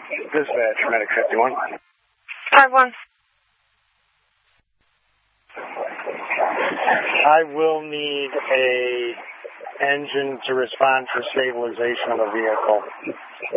Dispatch, Medic 51. 5-1. I will need a engine to respond for stabilization of the vehicle.